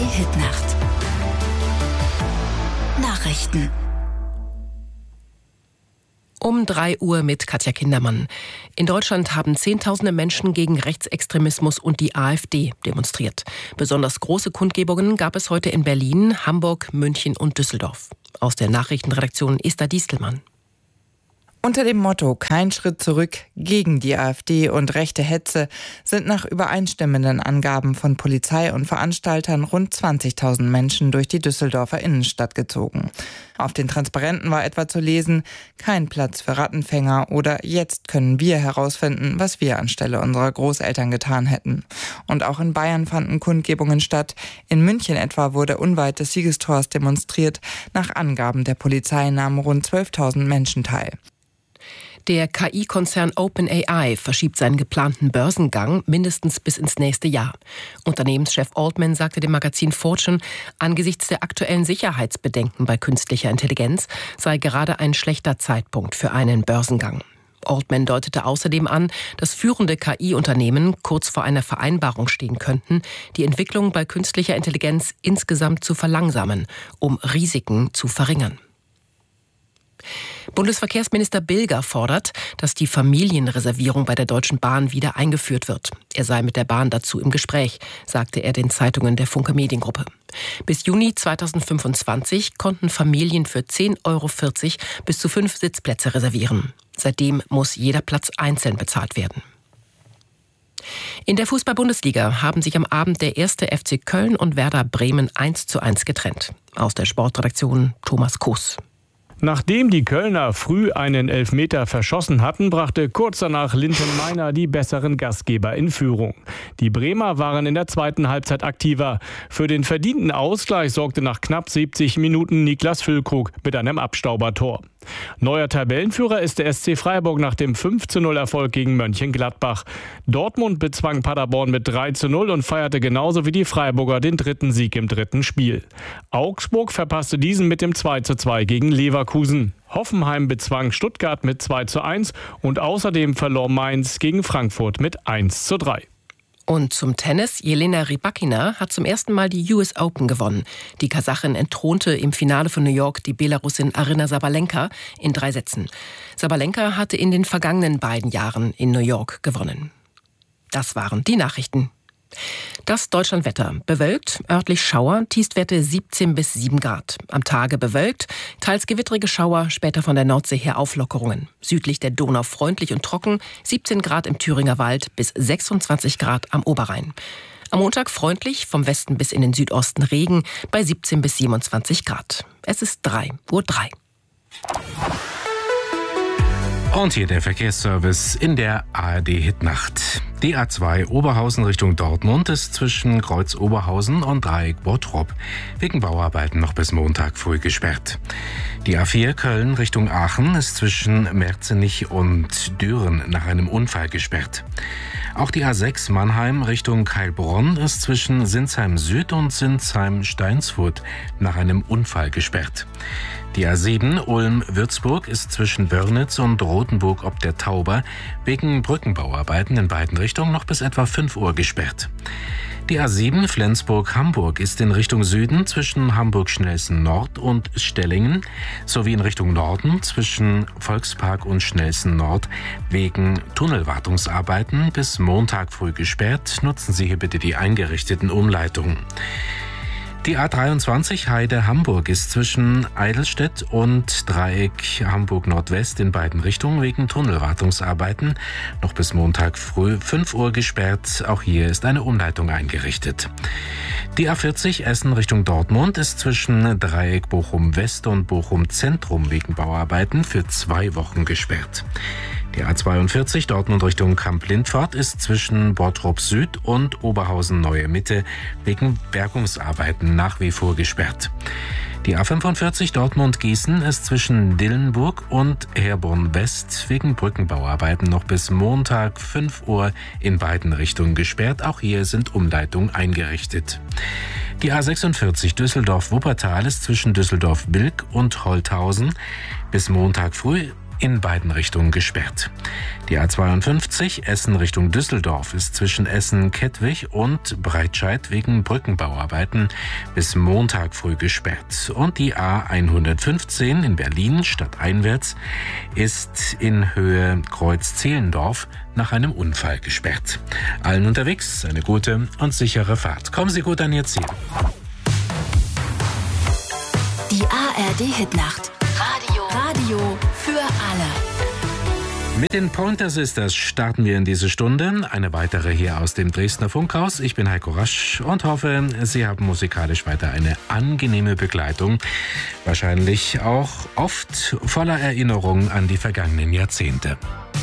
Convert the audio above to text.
Hitnacht. Nachrichten. Um 3 Uhr mit Katja Kindermann. In Deutschland haben Zehntausende Menschen gegen Rechtsextremismus und die AfD demonstriert. Besonders große Kundgebungen gab es heute in Berlin, Hamburg, München und Düsseldorf. Aus der Nachrichtenredaktion Esther Diestelmann. Unter dem Motto »Kein Schritt zurück gegen die AfD und rechte Hetze« sind nach übereinstimmenden Angaben von Polizei und Veranstaltern rund 20.000 Menschen durch die Düsseldorfer Innenstadt gezogen. Auf den Transparenten war etwa zu lesen: »Kein Platz für Rattenfänger« oder »Jetzt können wir herausfinden, was wir anstelle unserer Großeltern getan hätten«. Und auch in Bayern fanden Kundgebungen statt. In München etwa wurde unweit des Siegestors demonstriert. Nach Angaben der Polizei nahmen rund 12.000 Menschen teil. Der KI-Konzern OpenAI verschiebt seinen geplanten Börsengang mindestens bis ins nächste Jahr. Unternehmenschef Altman sagte dem Magazin Fortune, angesichts der aktuellen Sicherheitsbedenken bei künstlicher Intelligenz sei gerade ein schlechter Zeitpunkt für einen Börsengang. Altman deutete außerdem an, dass führende KI-Unternehmen kurz vor einer Vereinbarung stehen könnten, die Entwicklung bei künstlicher Intelligenz insgesamt zu verlangsamen, um Risiken zu verringern. Bundesverkehrsminister Bilger fordert, dass die Familienreservierung bei der Deutschen Bahn wieder eingeführt wird. Er sei mit der Bahn dazu im Gespräch, sagte er den Zeitungen der Funke Mediengruppe. Bis Juni 2025 konnten Familien für 10,40 € bis zu 5 Sitzplätze reservieren. Seitdem muss jeder Platz einzeln bezahlt werden. In der Fußball-Bundesliga haben sich am Abend der 1. FC Köln und Werder Bremen 1:1 getrennt. Aus der Sportredaktion Thomas Koos. Nachdem die Kölner früh einen Elfmeter verschossen hatten, brachte kurz danach Linton Meiner die besseren Gastgeber in Führung. Die Bremer waren in der zweiten Halbzeit aktiver. Für den verdienten Ausgleich sorgte nach knapp 70 Minuten Niklas Füllkrug mit einem Abstaubertor. Neuer Tabellenführer ist der SC Freiburg nach dem 5:0-Erfolg gegen Mönchengladbach. Dortmund bezwang Paderborn mit 3:0 und feierte genauso wie die Freiburger den dritten Sieg im dritten Spiel. Augsburg verpasste diesen mit dem 2:2 gegen Leverkusen. Hoffenheim bezwang Stuttgart mit 2:1 und außerdem verlor Mainz gegen Frankfurt mit 1:3. Und zum Tennis. Jelena Rybakina hat zum ersten Mal die US Open gewonnen. Die Kasachin entthronte im Finale von New York die Belarusin Aryna Sabalenka in 3 Sätzen. Sabalenka hatte in den vergangenen beiden Jahren in New York gewonnen. Das waren die Nachrichten. Das Deutschlandwetter. Bewölkt, örtlich Schauer, Tiefstwerte 17 bis 7 Grad. Am Tage bewölkt, teils gewittrige Schauer, später von der Nordsee her Auflockerungen. Südlich der Donau freundlich und trocken, 17 Grad im Thüringer Wald bis 26 Grad am Oberrhein. Am Montag freundlich, vom Westen bis in den Südosten Regen bei 17 bis 27 Grad. Es ist 3:03 Uhr. Und hier der Verkehrsservice in der ARD-Hitnacht. Die A2 Oberhausen Richtung Dortmund ist zwischen Kreuz Oberhausen und Dreieck Bottrop wegen Bauarbeiten noch bis Montag früh gesperrt. Die A4 Köln Richtung Aachen ist zwischen Merzenich und Düren nach einem Unfall gesperrt. Auch die A6 Mannheim Richtung Heilbronn ist zwischen Sinsheim Süd und Sinsheim Steinsfurt nach einem Unfall gesperrt. Die A7 Ulm-Würzburg ist zwischen Wörnitz und Rothenburg ob der Tauber wegen Brückenbauarbeiten in beiden Richtungen noch bis etwa 5 Uhr gesperrt. Die A7 Flensburg-Hamburg ist in Richtung Süden zwischen Hamburg-Schnelsen Nord und Stellingen sowie in Richtung Norden zwischen Volkspark und Schnelsen Nord wegen Tunnelwartungsarbeiten bis Montag früh gesperrt. Nutzen Sie hier bitte die eingerichteten Umleitungen. Die A23 Heide-Hamburg ist zwischen Eidelstedt und Dreieck Hamburg-Nordwest in beiden Richtungen wegen Tunnelwartungsarbeiten noch bis Montag früh 5 Uhr gesperrt. Auch hier ist eine Umleitung eingerichtet. Die A40 Essen Richtung Dortmund ist zwischen Dreieck Bochum-West und Bochum-Zentrum wegen Bauarbeiten für 2 Wochen gesperrt. Die A42 Dortmund Richtung Kamp-Lindfort ist zwischen Bottrop Süd und Oberhausen Neue Mitte wegen Bergungsarbeiten nach wie vor gesperrt. Die A45 Dortmund-Gießen ist zwischen Dillenburg und Herborn West wegen Brückenbauarbeiten noch bis Montag 5 Uhr in beiden Richtungen gesperrt. Auch hier sind Umleitungen eingerichtet. Die A46 Düsseldorf-Wuppertal ist zwischen Düsseldorf-Bilk und Holthausen bis Montag früh in beiden Richtungen gesperrt. Die A52 Essen Richtung Düsseldorf ist zwischen Essen-Kettwig und Breitscheid wegen Brückenbauarbeiten bis Montag früh gesperrt. Und die A115 in Berlin stadteinwärts ist in Höhe Kreuz-Zehlendorf nach einem Unfall gesperrt. Allen unterwegs eine gute und sichere Fahrt. Kommen Sie gut an Ihr Ziel. Die ARD-Hitnacht. Radio für alle. Mit den Pointer Sisters starten wir in diese Stunde. Eine weitere hier aus dem Dresdner Funkhaus. Ich bin Heiko Rasch und hoffe, Sie haben musikalisch weiter eine angenehme Begleitung. Wahrscheinlich auch oft voller Erinnerungen an die vergangenen Jahrzehnte.